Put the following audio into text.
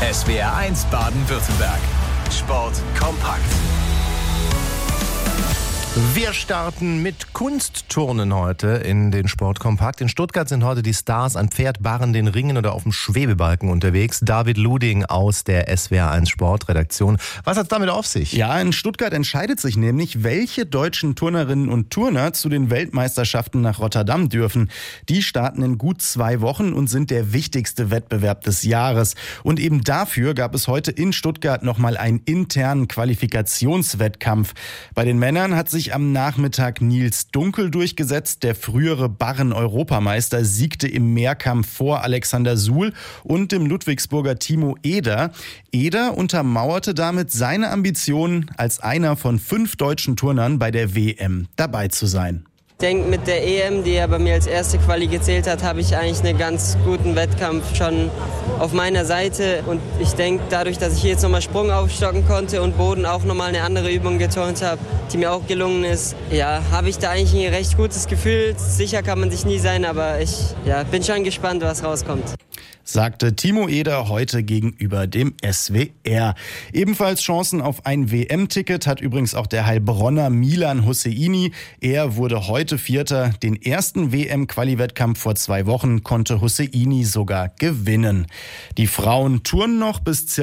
SWR1 Baden-Württemberg. Sport kompakt. Wir starten mit Kunstturnen heute in den Sport kompakt. In Stuttgart sind heute die Stars an Pferdbarren, den Ringen oder auf dem Schwebebalken unterwegs. David Luding aus der SWR1 Sportredaktion. Was hat's damit auf sich? Ja, in Stuttgart entscheidet sich nämlich, welche deutschen Turnerinnen und Turner zu den Weltmeisterschaften nach Rotterdam dürfen. Die starten in gut 2 Wochen und sind der wichtigste Wettbewerb des Jahres. Und eben dafür gab es heute in Stuttgart nochmal einen internen Qualifikationswettkampf. Bei den Männern hat sich am Nachmittag Nils Dunkel durchgesetzt. Der frühere Barren-Europameister siegte im Mehrkampf vor Alexander Suhl und dem Ludwigsburger Timo Eder. Eder untermauerte damit seine Ambitionen, als einer von 5 deutschen Turnern bei der WM dabei zu sein. Ich denke, mit der EM, die ja bei mir als erste Quali gezählt hat, habe ich eigentlich einen ganz guten Wettkampf schon auf meiner Seite. Und ich denke, dadurch, dass ich jetzt nochmal Sprung aufstocken konnte und Boden auch nochmal eine andere Übung geturnt habe, die mir auch gelungen ist, ja, habe ich da eigentlich ein recht gutes Gefühl. Sicher kann man sich nie sein, aber ich bin schon gespannt, was rauskommt. Sagte Timo Eder heute gegenüber dem SWR. Ebenfalls Chancen auf ein WM-Ticket hat übrigens auch der Heilbronner Milan Husseini. Er wurde heute Vierter. Den ersten WM-Quali-Wettkampf vor 2 Wochen konnte Husseini sogar gewinnen. Die Frauen turnen noch bis